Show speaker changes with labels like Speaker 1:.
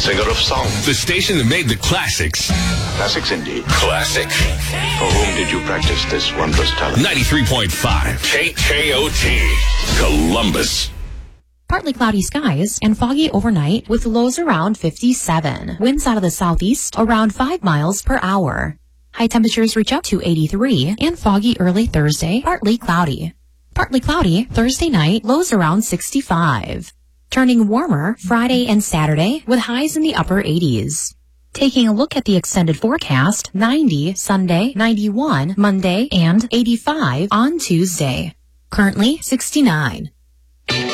Speaker 1: singer of song.
Speaker 2: The station that made the classics.
Speaker 1: Classics indeed.
Speaker 2: Classic.
Speaker 1: For whom did you practice this wondrous talent?
Speaker 2: 93.5 KKOT, Columbus.
Speaker 3: Partly cloudy skies and foggy overnight with lows around 57. Winds out of the southeast around 5 miles per hour. High temperatures reach up to 83 and foggy early Thursday, partly cloudy. Partly cloudy Thursday night, lows around 65. Turning warmer Friday and Saturday with highs in the upper 80s. Taking a look at the extended forecast, 90 Sunday, 91 Monday, and 85 on Tuesday. Currently 69.